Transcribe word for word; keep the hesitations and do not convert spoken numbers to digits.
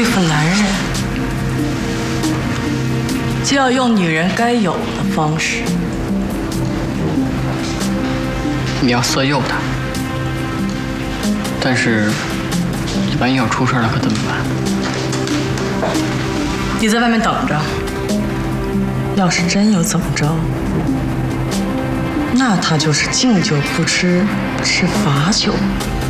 负男人，就要用女人该有的方式。 你要色诱他，但是，万一要出事了可怎么办？ 你在外面等着，要是真有怎么着，那他就是敬酒不吃吃罚酒。